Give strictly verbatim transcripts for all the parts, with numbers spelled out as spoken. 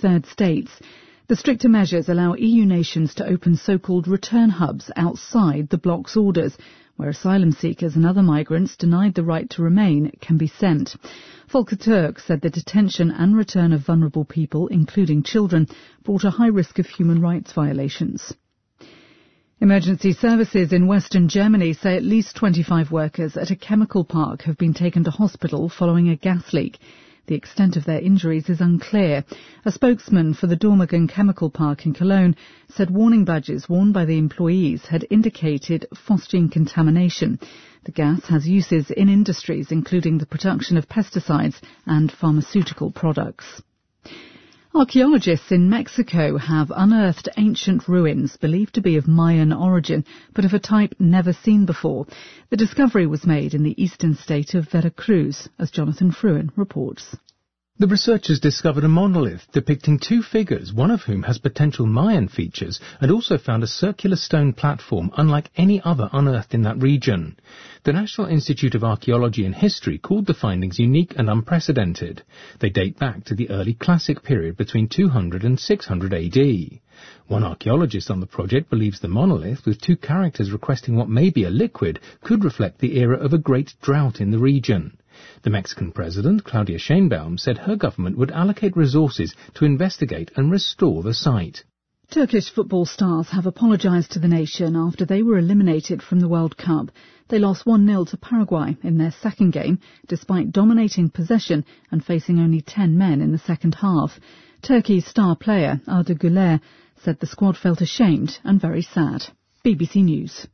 third states. The stricter measures allow E U nations to open so-called return hubs outside the bloc's orders, where asylum seekers and other migrants denied the right to remain can be sent. Volker Turk said the detention and return of vulnerable people, including children, brought a high risk of human rights violations. Emergency services in western Germany say at least twenty-five workers at a chemical park have been taken to hospital following a gas leak. The extent of their injuries is unclear. A spokesman for the Dormagen Chemical Park in Cologne said warning badges worn by the employees had indicated phosgene contamination. The gas has uses in industries, including the production of pesticides and pharmaceutical products. Archaeologists in Mexico have unearthed ancient ruins believed to be of Mayan origin, but of a type never seen before. The discovery was made in the eastern state of Veracruz, as Jonathan Fruin reports. The researchers discovered a monolith depicting two figures, one of whom has potential Mayan features, and also found a circular stone platform unlike any other unearthed in that region. The National Institute of Archaeology and History called the findings unique and unprecedented. They date back to the early Classic period between two hundred and six hundred A D. One archaeologist on the project believes the monolith, with two characters requesting what may be a liquid, could reflect the era of a great drought in the region. The Mexican president, Claudia Sheinbaum, said her government would allocate resources to investigate and restore the site. Turkish football stars have apologised to the nation after they were eliminated from the World Cup. They lost one nil to Paraguay in their second game, despite dominating possession and facing only ten men in the second half. Turkey's star player, Arda Güler, said the squad felt ashamed and very sad. B B C News.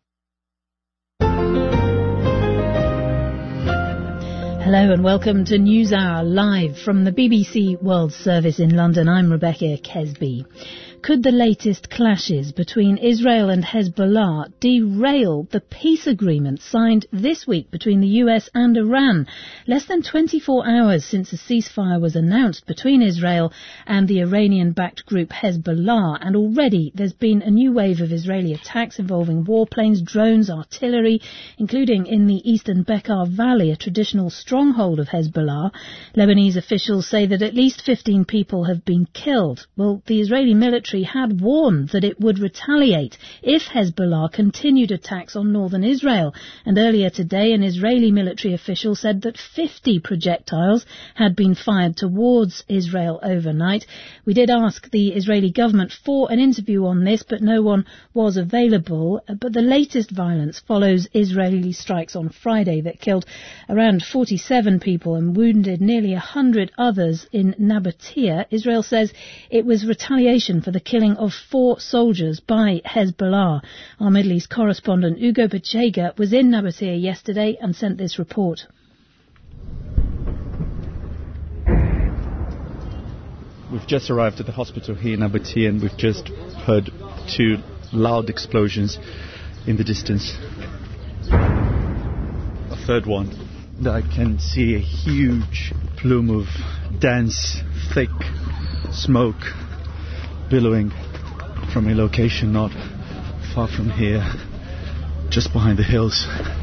Hello and welcome to NewsHour, live from the B B C World Service in London. I'm Rebecca Kesby. Could the latest clashes between Israel and Hezbollah derail the peace agreement signed this week between the U S and Iran? Less than twenty-four hours since a ceasefire was announced between Israel and the Iranian-backed group Hezbollah, and already there's been a new wave of Israeli attacks involving warplanes, drones, artillery, including in the eastern Bekaa Valley, a traditional stronghold of Hezbollah. Lebanese officials say that at least fifteen people have been killed. Well, the Israeli military had warned that it would retaliate if Hezbollah continued attacks on northern Israel. And earlier today, an Israeli military official said that fifty projectiles had been fired towards Israel overnight. We did ask the Israeli government for an interview on this, but no one was available. But the latest violence follows Israeli strikes on Friday that killed around forty-seven people and wounded nearly one hundred others in Nabatea. Israel says it was retaliation for the killing of four soldiers by Hezbollah. Our Middle East correspondent Ugo Bachega was in Nabatea yesterday and sent this report. We've just arrived at the hospital here in Nabatea and we've just heard two loud explosions in the distance. A third one. I can see a huge plume of dense, thick smoke billowing from a location not far from here, just behind the hills.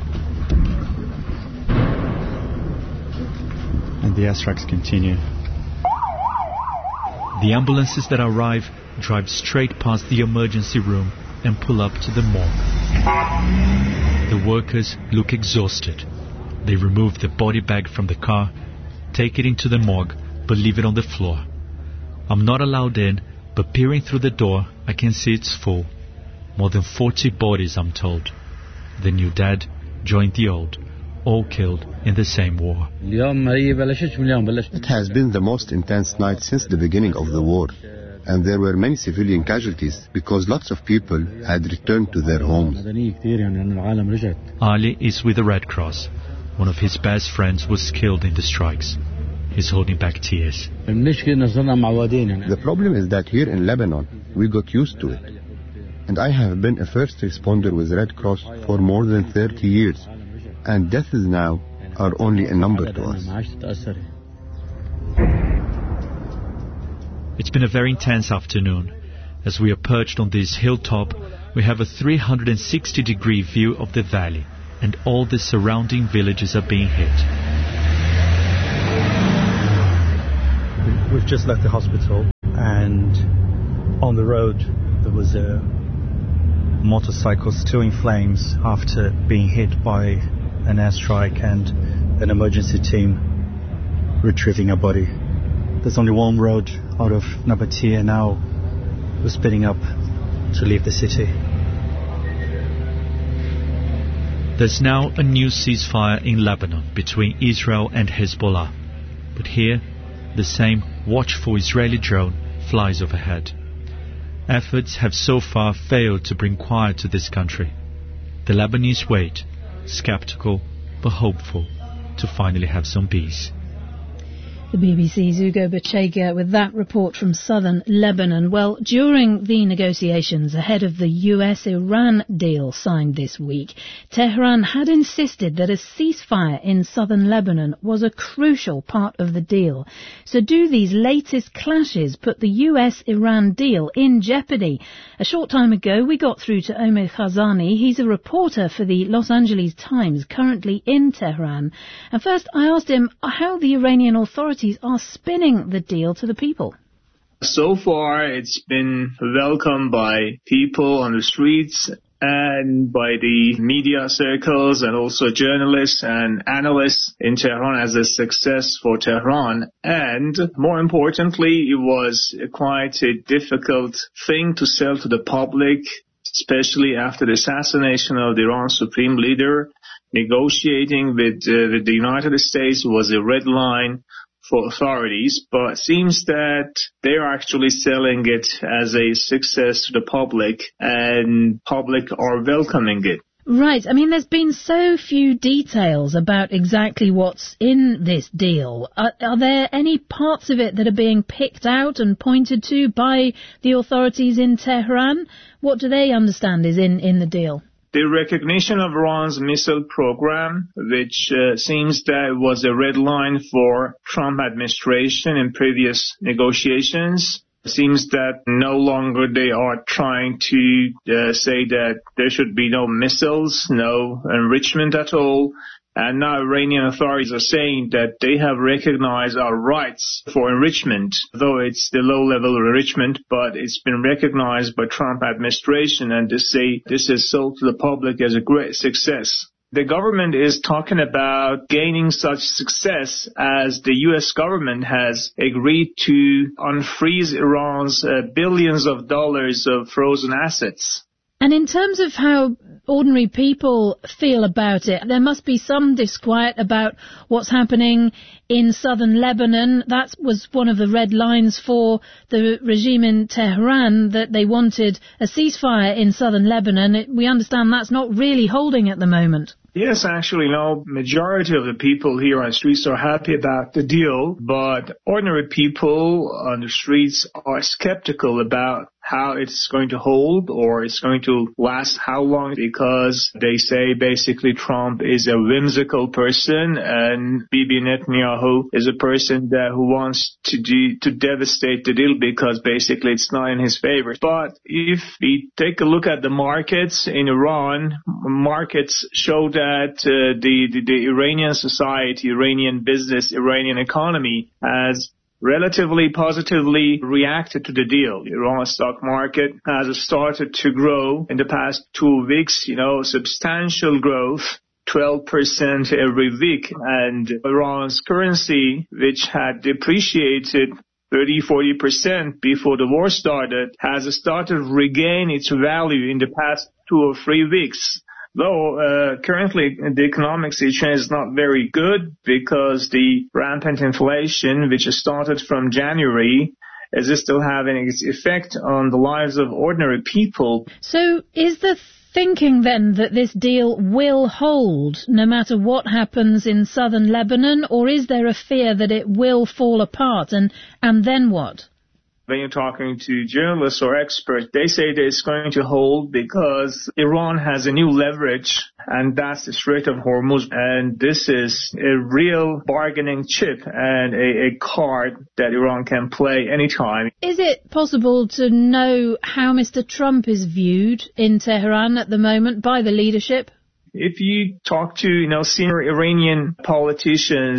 And the airstrikes continue. The ambulances that arrive drive straight past the emergency room and pull up to the morgue. The workers look exhausted. They remove the body bag from the car, take it into the morgue, but leave it on the floor. I'm not allowed in, but peering through the door, I can see it's full. More than forty bodies, I'm told. The new dead joined the old, all killed in the same war. It has been the most intense night since the beginning of the war, and there were many civilian casualties because lots of people had returned to their homes. Ali is with the Red Cross. One of his best friends was killed in the strikes. He's holding back tears. The problem is that here in Lebanon, we got used to it. And I have been a first responder with Red Cross for more than thirty years. And deaths now are only a number to us. It's been a very intense afternoon. As we are perched on this hilltop, we have a three hundred sixty degree view of the valley, and all the surrounding villages are being hit. We've just left the hospital. and on the road there was a motorcycle still in flames after being hit by an airstrike and an emergency team retrieving a body. There's only one road out of Nabatea now. We're speeding up to leave the city. There's now a new ceasefire in Lebanon between Israel and Hezbollah. But here, the same watchful Israeli drone flies overhead. Efforts have so far failed to bring quiet to this country. The Lebanese wait, skeptical but hopeful, to finally have some peace. The B B C's Ugo Bachega with that report from southern Lebanon. Well, during the negotiations ahead of the U S Iran deal signed this week, Tehran had insisted that a ceasefire in southern Lebanon was a crucial part of the deal. So do these latest clashes put the U S Iran deal in jeopardy? A short time ago, we got through to Omer Khazani. He's a reporter for the Los Angeles Times, currently in Tehran. And first, I asked him how the Iranian authorities are spinning the deal to the people. So far, it's been welcomed by people on the streets and by the media circles and also journalists and analysts in Tehran as a success for Tehran. And more importantly, it was quite a difficult thing to sell to the public, especially after the assassination of the Iran supreme leader. Negotiating with, uh, with the United States was a red line for authorities, but it seems that they're actually selling it as a success to the public, and public are welcoming it. Right. I mean, there's been so few details about exactly what's in this deal. Are, are there any parts of it that are being picked out and pointed to by the authorities in Tehran? What do they understand is in, in the deal? The recognition of Iran's missile program, which uh, seems that was a red line for Trump administration in previous negotiations. Seems that no longer they are trying to uh, say that there should be no missiles, no enrichment at all. And now Iranian authorities are saying that they have recognized our rights for enrichment, though it's the low-level enrichment, but it's been recognized by Trump administration, and they say this is sold to the public as a great success. The government is talking about gaining such success as the U S government has agreed to unfreeze Iran's uh, billions of dollars of frozen assets. And in terms of how ordinary people feel about it, there must be some disquiet about what's happening in southern Lebanon. That was one of the red lines for the regime in Tehran, that they wanted a ceasefire in southern Lebanon. It, we understand that's not really holding at the moment. Yes, actually, no, majority of the people here on the streets are happy about the deal, but ordinary people on the streets are skeptical about how it's going to hold or it's going to last how long, because they say basically Trump is a whimsical person and Bibi Netanyahu is a person that who wants to do, to devastate the deal because basically it's not in his favor. But if we take a look at the markets in Iran, markets show that uh, the, the, the Iranian society, Iranian business, Iranian economy has relatively positively reacted to the deal. The Iran stock market has started to grow in the past two weeks, you know, substantial growth, twelve percent every week. And Iran's currency, which had depreciated thirty, forty percent before the war started, has started to regain its value in the past two or three weeks. Though uh, currently the economic situation is not very good because the rampant inflation, which started from January, is still having its effect on the lives of ordinary people. So is the thinking then that this deal will hold no matter what happens in southern Lebanon, or is there a fear that it will fall apart, and, and then what? When you're talking to journalists or experts, they say that it's going to hold because Iran has a new leverage, and that's the Strait of Hormuz. And this is a real bargaining chip and a, a card that Iran can play anytime. Is it possible to know how Mister Trump is viewed in Tehran at the moment by the leadership? If you talk to, you know, senior Iranian politicians,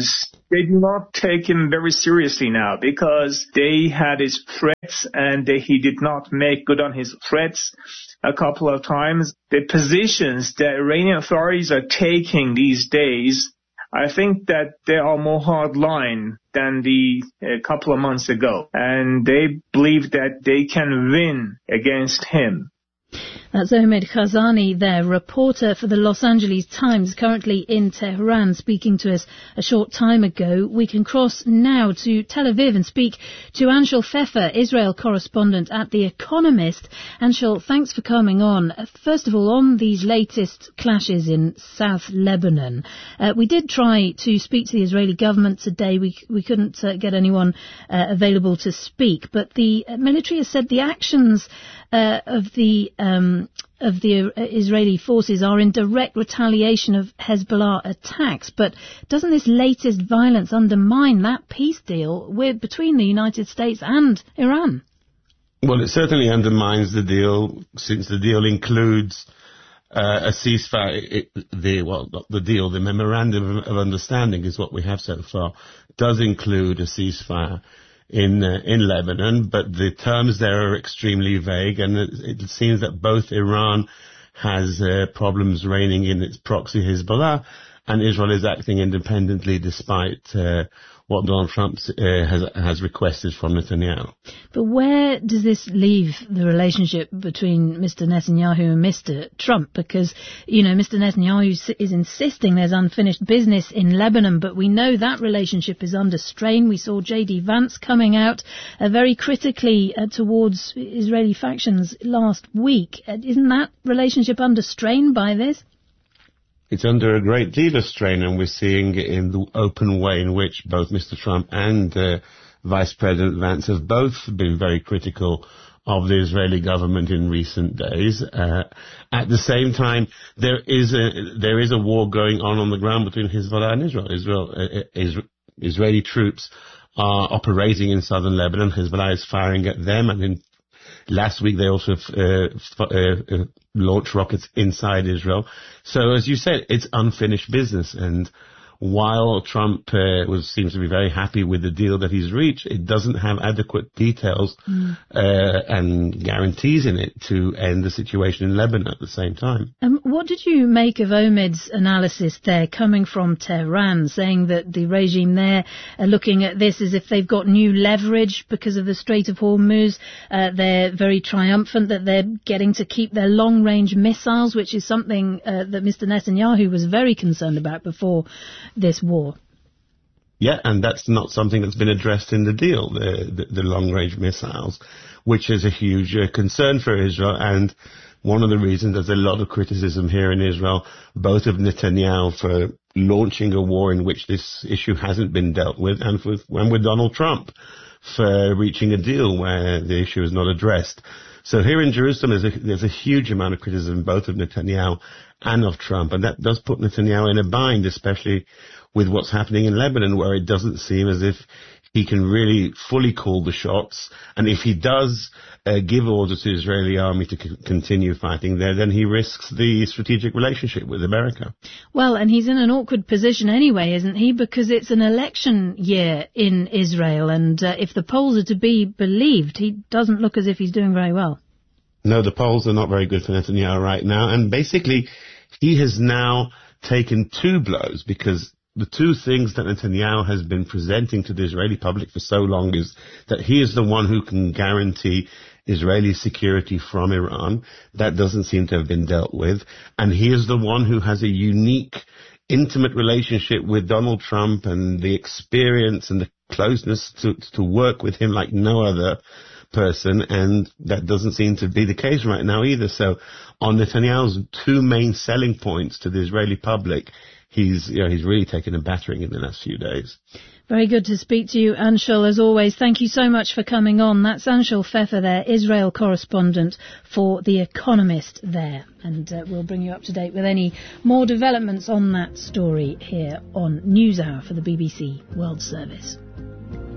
they do not take him very seriously now because they had his threats and they, he did not make good on his threats a couple of times. The positions that Iranian authorities are taking these days, I think that they are more hardline than the a couple of months ago. And they believe that they can win against him. That's Omid Khazani there, reporter for the Los Angeles Times, currently in Tehran, speaking to us a short time ago. We can cross now to Tel Aviv and speak to Anshel Pfeffer, Israel correspondent at The Economist. Anshel, thanks for coming on. First of all, on these latest clashes in South Lebanon, uh, we did try to speak to the Israeli government today. We we couldn't uh, get anyone uh, available to speak, but the military has said the actions uh, of the um, of the Israeli forces are in direct retaliation of Hezbollah attacks. But doesn't this latest violence undermine that peace deal with, between the United States and Iran? Well, it certainly undermines the deal, since the deal includes uh, a ceasefire. It, the well, not the deal, the memorandum of understanding is what we have so far, does include a ceasefire in uh, in Lebanon, but the terms there are extremely vague, and it, it seems that both Iran has uh, problems reining in its proxy Hezbollah, and Israel is acting independently despite uh, what Donald Trump uh, has has requested from Netanyahu. But where does this leave the relationship between Mister Netanyahu and Mister Trump? Because, you know, Mister Netanyahu is insisting there's unfinished business in Lebanon, but we know that relationship is under strain. We saw J D Vance coming out uh, very critically uh, towards Israeli factions last week. Uh, isn't that relationship under strain by this? It's under a great deal of strain, and we're seeing it in the open way in which both Mister Trump and uh, Vice President Vance have both been very critical of the Israeli government in recent days. Uh, at the same time, there is a there is a war going on on the ground between Hezbollah and Israel. Israel uh, is, Israeli troops are operating in southern Lebanon. Hezbollah is firing at them, and in last week they also uh, uh, uh, launched rockets inside Israel. So, as you said, it's unfinished business. And while Trump uh, was seems to be very happy with the deal that he's reached, it doesn't have adequate details mm. uh, and guarantees in it to end the situation in Lebanon at the same time. Um, what did you make of Omid's analysis there, coming from Tehran, saying that the regime there are looking at this as if they've got new leverage because of the Strait of Hormuz? Uh, they're very triumphant that they're getting to keep their long-range missiles, which is something uh, that Mister Netanyahu was very concerned about before this war. Yeah, and that's not something that's been addressed in the deal, the, the, the long-range missiles, which is a huge uh, concern for Israel. And one of the reasons there's a lot of criticism here in Israel, both of Netanyahu for launching a war in which this issue hasn't been dealt with, and with, and with Donald Trump for reaching a deal where the issue is not addressed. So here in Jerusalem, there's a, there's a huge amount of criticism, both of Netanyahu and of Trump, and that does put Netanyahu in a bind, especially with what's happening in Lebanon, where it doesn't seem as if he can really fully call the shots. And if he does uh, give orders to the Israeli army to c- continue fighting there, then he risks the strategic relationship with America. Well, and he's in an awkward position anyway, isn't he? Because it's an election year in Israel, and uh, if the polls are to be believed, he doesn't look as if he's doing very well. No, the polls are not very good for Netanyahu right now, and basically he has now taken two blows, because the two things that Netanyahu has been presenting to the Israeli public for so long is that he is the one who can guarantee Israeli security from Iran. That doesn't seem to have been dealt with. And he is the one who has a unique, intimate relationship with Donald Trump and the experience and the closeness to, to work with him like no other person, and that doesn't seem to be the case right now either. So on Netanyahu's two main selling points to the Israeli public, he's you know he's really taken a battering in the last few days. Very good to speak to you, Anshel, as always. Thank you so much for coming on. That's Anshel Pfeffer there, Israel correspondent for The Economist there. And uh, we'll bring you up to date with any more developments on that story here on NewsHour for the B B C World Service.